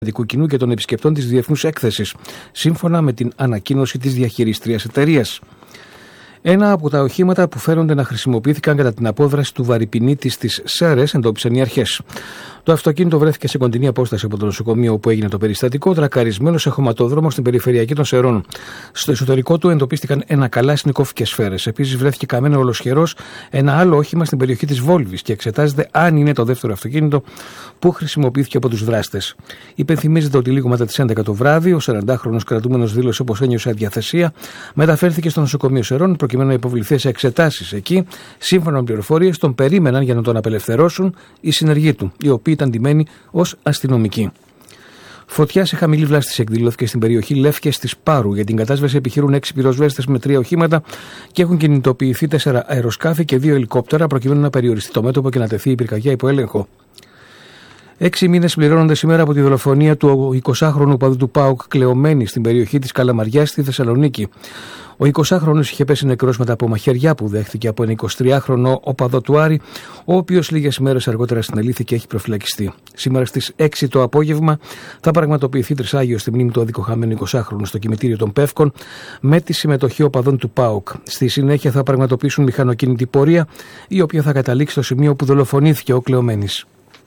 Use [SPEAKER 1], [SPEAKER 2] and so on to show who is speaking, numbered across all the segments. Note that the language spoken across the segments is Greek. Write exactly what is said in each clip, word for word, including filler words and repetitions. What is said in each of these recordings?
[SPEAKER 1] κοινού και των επισκεπτών της Διεθνούς Έκθεσης, σύμφωνα με την ανακοίνωση της διαχειρίστριας εταιρείας. Ένα από τα οχήματα που φέρονται να χρησιμοποιήθηκαν κατά την απόδραση του βαρυπινίτη στις Σέρρες εντόπισαν οι αρχές. Το αυτοκίνητο βρέθηκε σε κοντινή απόσταση από το νοσοκομείο όπου έγινε το περιστατικό, τρακαρισμένο σε χωματόδρομο στην περιφερειακή των Σερών. Στο εσωτερικό του εντοπίστηκαν ένα καλάσνικοφ και σφαίρες. Επίσης, βρέθηκε καμένο ολοσχερός ένα άλλο όχημα στην περιοχή της Βόλβης και εξετάζεται αν είναι το δεύτερο αυτοκίνητο που χρησιμοποιήθηκε από τους δράστες. Υπενθυμίζεται ότι λίγο μετά τις έντεκα το βράδυ, ο σαραντάχρονος κρατούμενος δήλωσε πως ένιωσε αδιαθεσία, μεταφέρθηκε στο νοσοκομείο Σερών προκειμένου να υποβληθεί σε εξετάσεις εκεί. Σύμφωνα με πληροφορίες, τον περίμεναν για να τον απελευθερώσουν οι συνεργοί του, οι οποίοι ήταν ντυμένοι ως αστυνομικοί. Φωτιά σε χαμηλή βλάστηση εκδηλώθηκε στην περιοχή Λεύκες της Πάρου. Για την κατάσβεση επιχειρούν έξι πυροσβέστες με τρία οχήματα και έχουν κινητοποιηθεί τέσσερα αεροσκάφη και δύο ελικόπτερα προκειμένου να περιοριστεί το μέτωπο και να τεθεί η πυρκαγιά υπό έλεγχο. Έξι μήνες πληρώνονται σήμερα από τη δολοφονία του εικοσάχρονου οπαδού του ΠΑΟΚ Κλεωμένη στην περιοχή της Καλαμαριάς στη Θεσσαλονίκη. Ο εικοσάχρονος είχε πέσει νεκρός μετά από μαχαιριά που δέχτηκε από ένα εικοσιτριάχρονο οπαδό του Άρη, ο οποίος λίγες μέρες αργότερα συνελήφθη και έχει προφυλακιστεί. Σήμερα στις έξι το απόγευμα θα πραγματοποιηθεί τρισάγιο στη μνήμη του αδικοχαμένου εικοσάχρονου στο κημητήριο των Πεύκων με τη συμμετοχή οπαδών του ΠΑΟΚ. Στη συνέχεια θα πραγματοποιήσουν μηχανοκίνητη πορεία, η οποία θα καταλήξει στο σημείο που δολοφονήθηκε ο Κλεωμένης.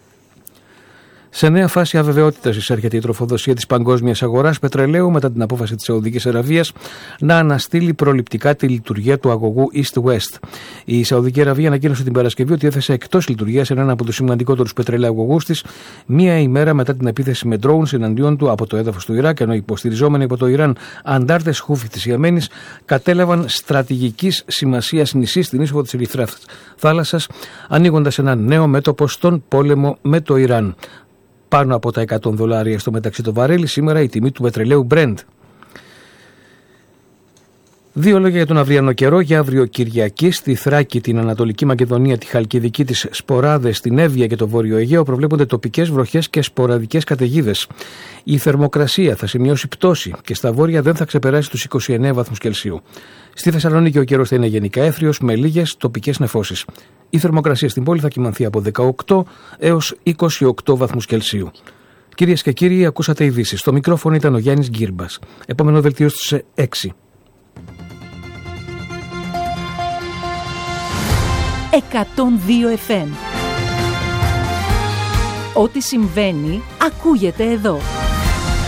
[SPEAKER 1] Σε νέα φάση αβεβαιότητας εισέρχεται η τροφοδοσία της παγκόσμιας αγοράς πετρελαίου μετά την απόφαση της Σαουδικής Αραβίας να αναστείλει προληπτικά τη λειτουργία του αγωγού East-West. Η Σαουδική Αραβία ανακοίνωσε την Παρασκευή ότι έθεσε εκτός λειτουργίας έναν από τους σημαντικότερους πετρελαίου αγωγούς της, μία ημέρα μετά την επίθεση με drones εναντίον του από το έδαφος του Ιράκ, ενώ οι υποστηριζόμενοι από το Ιράν αντάρτες Χούφι της Ιεμένης κατέλαβαν στρατηγικής σημασίας νησί στην είσοδο της Ερυθράς θάλασσας, ανοίγοντας ένα νέο μέτωπο στον πόλεμο με το Ιράν. Πάνω από τα εκατό δολάρια στο μεταξύ το βαρέλι σήμερα η τιμή του πετρελαίου Brent. Δύο λόγια για τον αυριανό καιρό. Για αύριο Κυριακή στη Θράκη, την Ανατολική Μακεδονία, τη Χαλκιδική, τις Σποράδες, την Εύβοια και το Βόρειο Αιγαίο προβλέπονται τοπικές βροχές και σποραδικές καταιγίδες. Η θερμοκρασία θα σημειώσει πτώση και στα βόρεια δεν θα ξεπεράσει τους είκοσι εννέα βαθμούς Κελσίου. Στη Θεσσαλονίκη ο καιρός θα είναι γενικά έθριος με λίγες τοπικές νεφώσεις. Η θερμοκρασία στην πόλη θα κυμανθεί από δεκαοκτώ έως είκοσι οκτώ βαθμούς Κελσίου. Κυρίες και κύριοι, ακούσατε ειδήσεις. Στο μικρόφωνο ήταν ο Γιάννης Γκύρμπας. Επόμενο δελτίο στις έξι.
[SPEAKER 2] εκατόν δύο εφ εμ. Ό,τι συμβαίνει, ακούγεται εδώ.